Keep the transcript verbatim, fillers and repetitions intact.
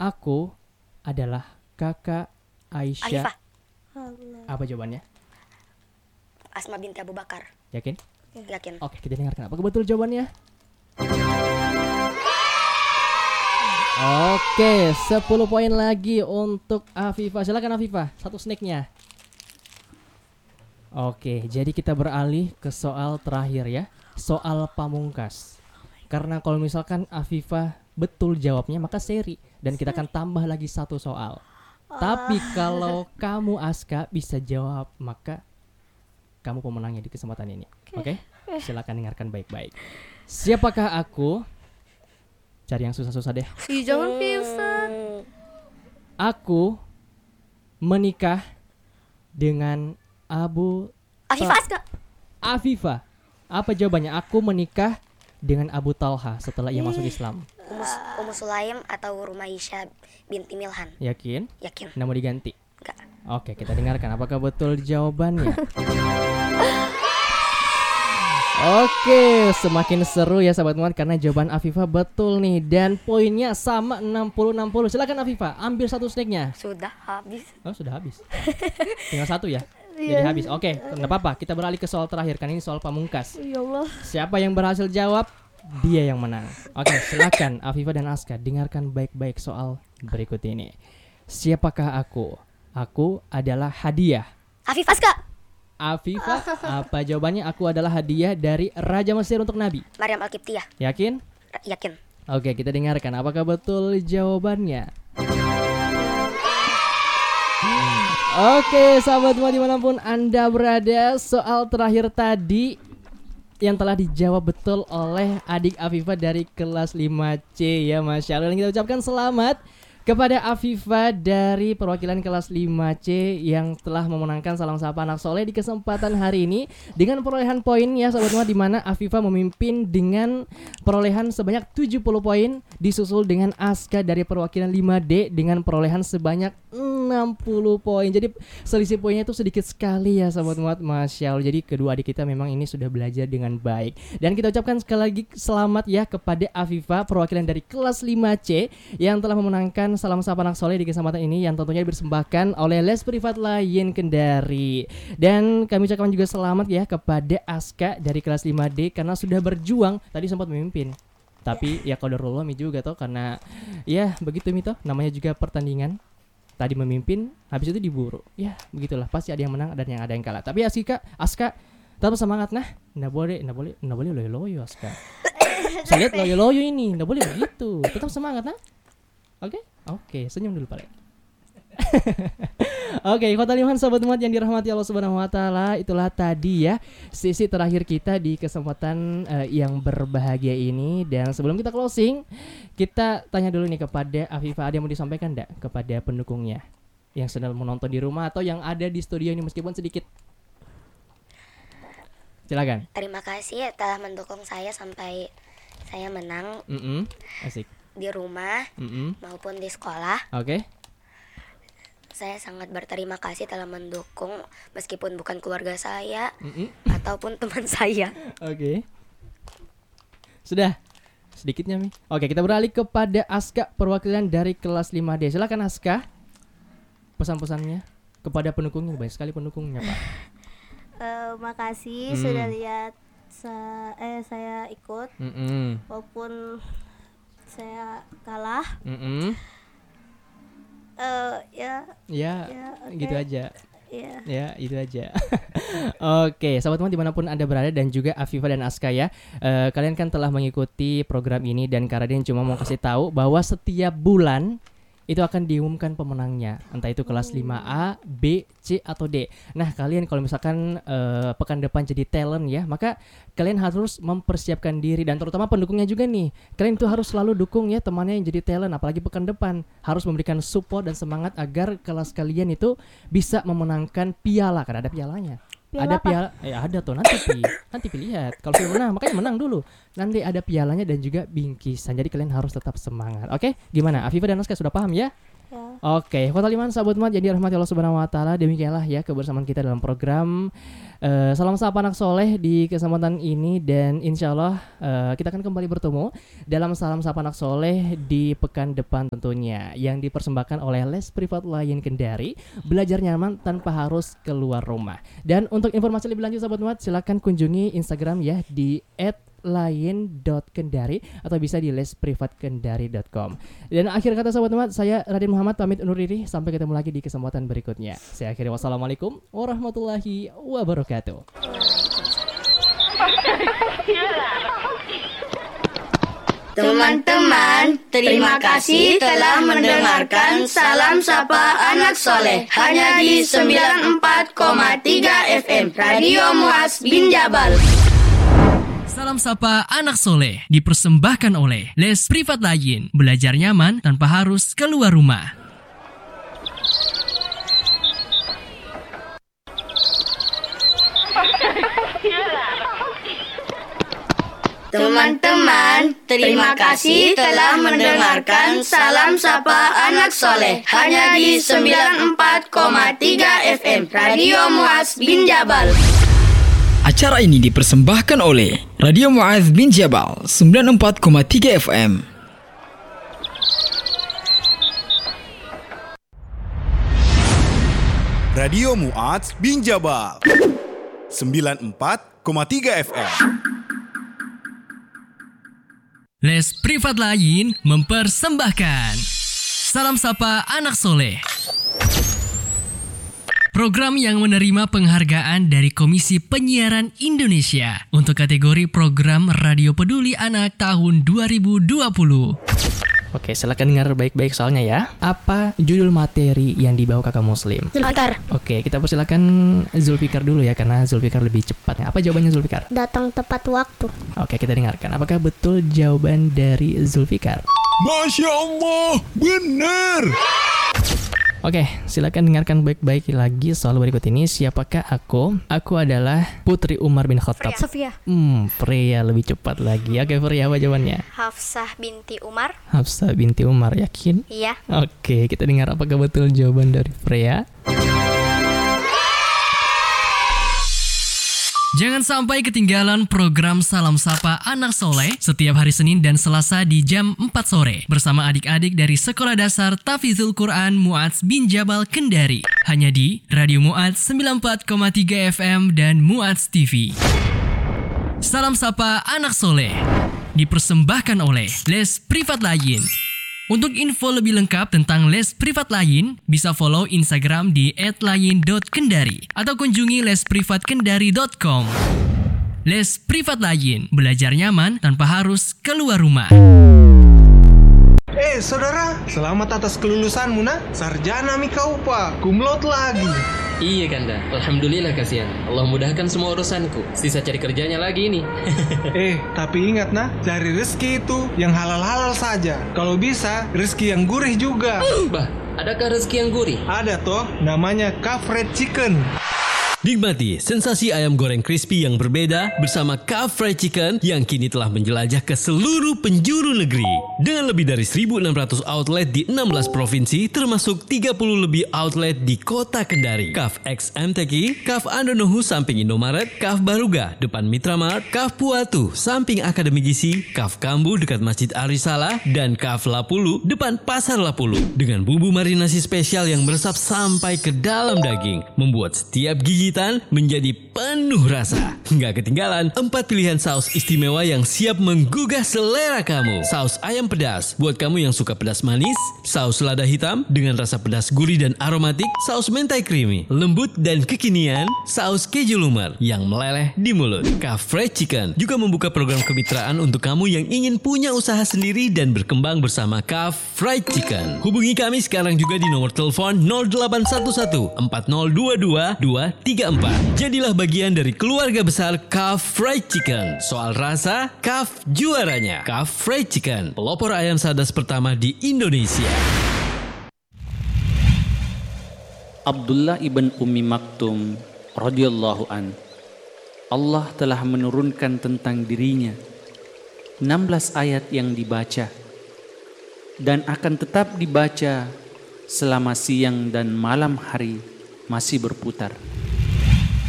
Aku adalah kakak Aisyah. Afifah. Apa jawabannya? Asma binti Abu Bakar. Yakin? Yakin. Oke, kita dengarkan apakah betul jawabannya. Oke, sepuluh poin lagi untuk Afifah. Silakan Afifah, satu snacknya. Oke, jadi kita beralih ke soal terakhir ya. Soal pamungkas. Karena kalau misalkan Afifah betul jawabnya, maka seri. Dan kita akan tambah lagi satu soal. Tapi kalau kamu Aska bisa jawab, maka kamu pemenangnya di kesempatan ini. Oke? Silakan dengarkan baik-baik. Siapakah aku? Cari yang susah-susah deh. Ih, jangan Ustaz. Aku menikah dengan Abu Afifah Aska. Afifah. Apa jawabannya? Aku menikah dengan Abu Talha setelah ia masuk Islam. Umus, Ummu Sulaim atau Rumaisyah binti Milhan. Yakin? Yakin. Nama diganti. Enggak. Oke, kita dengarkan apakah betul jawabannya. Oke, semakin seru ya sahabat muat karena jawaban Afifah betul nih dan poinnya sama enam puluh enam puluh. Silakan Afifah, ambil satu snacknya. Sudah habis. Oh, sudah habis. Tinggal satu ya. Jadi habis. Oke, enggak apa-apa. Kita beralih ke soal terakhir kan ini soal pamungkas. Ya Allah. Siapa yang berhasil jawab, dia yang menang. Oke, silakan Afifah dan Aska dengarkan baik-baik soal berikut ini. Siapakah aku? Aku adalah hadiah. Afifah Aska. Afifah, apa jawabannya? Aku adalah hadiah dari Raja Mesir untuk Nabi. Maryam Al-Qibtiyah. Yakin? R- Yakin. Oke, kita dengarkan apakah betul jawabannya. Oke, sahabat semua dimanapun Anda berada, soal terakhir tadi yang telah dijawab betul oleh adik Afifah dari kelas lima C ya, Masya Allah. Dan kita ucapkan selamat kepada Afifah dari perwakilan kelas lima C yang telah memenangkan Salam Sapa Anak Soleh di kesempatan hari ini dengan perolehan poin ya sahabat semua, di mana Afifah memimpin dengan perolehan sebanyak tujuh puluh poin, disusul dengan Aska dari perwakilan lima D dengan perolehan sebanyak enam puluh poin. Jadi selisih poinnya itu sedikit sekali ya sahabat muat, Masya Allah. Jadi kedua adik kita memang ini sudah belajar dengan baik. Dan kita ucapkan sekali lagi selamat ya kepada Afifah perwakilan dari kelas lima C yang telah memenangkan Salam Sapa Anak Soleh di kesempatan ini yang tentunya dipersembahkan oleh Les Privat Lain Kendari. Dan kami ucapkan juga selamat ya kepada Aska dari kelas lima D karena sudah berjuang, tadi sempat memimpin. Tapi ya qadarullah mi juga toh, karena ya begitu mi toh, namanya juga pertandingan. Tadi memimpin, habis itu diburu. Ya, begitulah. Pasti ada yang menang dan yang ada yang kalah. Tapi Aska, Aska tetap semangat nah. Nggak boleh, nggak boleh, nggak boleh loyo-loyo Aska. Saya lihat loyo-loyo ini, nggak boleh begitu. Tetap semangat nah. Oke, okay? Oke, okay, senyum dulu Pak. Oke, okay, Khotul Iman sahabat umat yang dirahmati Allah Subhanahu wa taala, itulah tadi ya sesi terakhir kita di kesempatan uh, yang berbahagia ini. Dan sebelum kita closing, kita tanya dulu nih kepada Afifah, ada yang mau disampaikan enggak kepada pendukungnya yang sedang menonton di rumah atau yang ada di studio ini meskipun sedikit? Silakan. Terima kasih telah mendukung saya sampai saya menang. Mm-mm. Asik. Di rumah Mm-mm. maupun di sekolah. Oke. Okay. Saya sangat berterima kasih telah mendukung meskipun bukan keluarga saya Mm-mm. ataupun teman saya. Oke. Okay. Sudah sedikitnya Mi. Oke, kita beralih kepada Aska perwakilan dari kelas lima D. Silakan Aska. Pesan-pesannya kepada pendukungnya, banyak sekali pendukungnya, Pak. Uh, makasih Hmm. sudah lihat sa- eh saya ikut Mm-mm. walaupun saya kalah. Mm-mm. Uh, ya, Ya, ya okay. gitu aja. Ya. Ya, itu aja. Oke, sahabat teman dimanapun Anda berada dan juga Afifah dan Aska ya. Uh, kalian kan telah mengikuti program ini dan Kak Raden cuma mau kasih tahu bahwa setiap bulan itu akan diumumkan pemenangnya, entah itu kelas lima A, B, C atau D. Nah, kalian kalau misalkan uh, pekan depan jadi talent ya, maka kalian harus mempersiapkan diri dan terutama pendukungnya juga nih. Kalian itu harus selalu dukung ya temannya yang jadi talent, apalagi pekan depan harus memberikan support dan semangat agar kelas kalian itu bisa memenangkan piala, karena ada pialanya. Piala ada apa? piala, eh ada tuh nanti pi, nanti pi lihat. Kalau film menang, makanya menang dulu. Nanti ada pialanya dan juga bingkisan. Jadi kalian harus tetap semangat. Oke, gimana? Afifah dan Aska sudah paham ya? Ya. Oke, Kota Liman, sahabat Mat yang dirahmati Allah Subhanahu wa taala, demikianlah ya kebersamaan kita dalam program uh, Salam Sapa Anak Soleh di kesempatan ini, dan insya Allah uh, kita akan kembali bertemu dalam Salam Sapa Anak Soleh di pekan depan tentunya, yang dipersembahkan oleh Les Privat Lion Kendari, belajar nyaman tanpa harus keluar rumah. Dan untuk informasi lebih lanjut sahabat Mat, silakan kunjungi Instagram ya di et lion dot kendari atau bisa di les privat kendari dot com. Dan akhir kata sahabat Mat, saya Raden Muhammad pamit undur diri, sampai ketemu lagi di kesempatan berikutnya. Saya akhiri, wassalamualaikum warahmatullahi wabarakatuh. Teman-teman, terima kasih telah mendengarkan Salam Sapa Anak Soleh hanya di sembilan puluh empat koma tiga F M Radio Muaz bin Jabal. Salam Sapa Anak Soleh dipersembahkan oleh Les Privat Lion, belajar nyaman tanpa harus keluar rumah. Teman-teman, terima kasih telah mendengarkan Salam Sapa Anak Soleh hanya di sembilan puluh empat koma tiga F M Radio Muaz bin Jabal. Acara ini dipersembahkan oleh Radio Muaz bin Jabal sembilan puluh empat koma tiga F M. Radio Muaz bin Jabal sembilan puluh empat koma tiga F M. Les Privat Lion mempersembahkan Salam Sapa Anak Soleh, program yang menerima penghargaan dari Komisi Penyiaran Indonesia untuk kategori program Radio Peduli Anak tahun dua ribu dua puluh. Oke, silakan dengar baik-baik soalnya ya. Apa judul materi yang dibawa kakak Muslim? Zulfikar. Oke, kita persilakan Zulfikar dulu ya, karena Zulfikar lebih cepat. Apa jawabannya Zulfikar? Datang tepat waktu. Oke, kita dengarkan. Apakah betul jawaban dari Zulfikar? Masya Allah, benar. Oke, silakan dengarkan baik-baik lagi soal berikut ini. Siapakah aku? Aku adalah Putri Umar bin Khattab. Sofia. Hmm, Freya lebih cepat lagi. Oke, Freya, apa jawabannya? Hafsah binti Umar. Hafsah binti Umar, yakin? Iya. Oke, kita dengar apakah betul jawaban dari Freya. Jangan sampai ketinggalan program Salam Sapa Anak Soleh setiap hari Senin dan Selasa di jam empat sore bersama adik-adik dari Sekolah Dasar Tahfidzul Quran Muaz bin Jabal Kendari, hanya di Radio Muaz sembilan puluh empat koma tiga F M dan Muaz T V. Salam Sapa Anak Soleh dipersembahkan oleh Les Privat Lion. Untuk info lebih lengkap tentang Les Privat Lion, bisa follow Instagram di et lion dot kendari atau kunjungi les privat kendari dot com. Les Privat Lion, belajar nyaman tanpa harus keluar rumah. Eh saudara, selamat atas kelulusanmu nak. Sarjana mi kau pak, kumlot lagi. Iya Kanda, alhamdulillah kasihan. Allah mudahkan semua urusanku. Sisa cari kerjanya lagi ini. Eh, tapi ingat nah, cari rezeki itu yang halal-halal saja. Kalau bisa, rezeki yang gurih juga. Bah, adakah rezeki yang gurih? Ada toh, namanya Kaf Fried Chicken. Nikmati sensasi ayam goreng crispy yang berbeda bersama Kaf Fried Chicken yang kini telah menjelajah ke seluruh penjuru negeri. Dengan lebih dari seribu enam ratus outlet di enam belas provinsi termasuk tiga puluh lebih outlet di kota Kendari. Kaf X M T K, Kaf Andonohu samping Indomaret, Kaf Baruga depan Mitramart, Kaf Puatu samping Akademi Gizi, Kaf Kambu dekat Masjid Arisala, dan Kaf Lapulu depan Pasar Lapulu. Dengan bumbu marinasi spesial yang meresap sampai ke dalam daging, membuat setiap gigi menjadi penuh rasa. Nggak ketinggalan empat pilihan saus istimewa yang siap menggugah selera kamu. Saus ayam pedas buat kamu yang suka pedas manis, saus lada hitam dengan rasa pedas gurih dan aromatik, saus mentai creamy, lembut dan kekinian, saus keju lumer yang meleleh di mulut. Kaf Fried Chicken juga membuka program kemitraan untuk kamu yang ingin punya usaha sendiri dan berkembang bersama Kaf Fried Chicken. Hubungi kami sekarang juga di nomor telepon nol delapan satu satu empat nol dua dua dua tiga empat. Jadilah bagian dari keluarga besar Kaf Fried Chicken. Soal rasa, Kaf juaranya. Kaf Fried Chicken, pelopor ayam sadas pertama di Indonesia. Abdullah ibn Ummi Maktum radhiyallahu an, Allah telah menurunkan tentang dirinya enam belas ayat yang dibaca dan akan tetap dibaca selama siang dan malam hari masih berputar.